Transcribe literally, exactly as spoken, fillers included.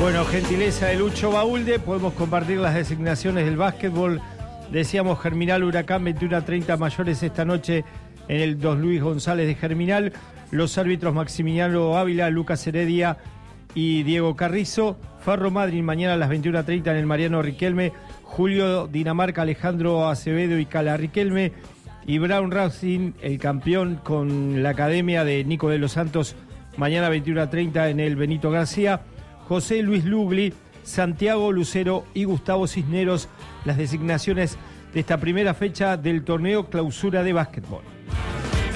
Bueno, gentileza de Lucho Baulde, podemos compartir las designaciones del básquetbol. Decíamos Germinal Huracán, veintiuno a treinta mayores esta noche en el Don Luis González de Germinal. Los árbitros Maximiliano Ávila, Lucas Heredia y Diego Carrizo. Ferro Madryn mañana a las veintiuno a treinta en el Mariano Riquelme. Julio Dinamarca, Alejandro Acevedo y Cala Riquelme. Y Brown Racing, el campeón con la academia de Nico de los Santos, mañana veintiuno a treinta en el Benito García. José Luis Lugli, Santiago Lucero y Gustavo Cisneros, las designaciones de esta primera fecha del torneo Clausura de básquetbol.